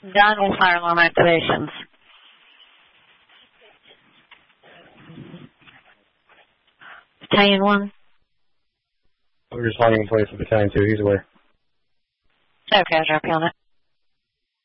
Done with fire alarm activations. Battalion 1. We're responding in place of Battalion 2. He's aware. Okay, I'll drop you on it.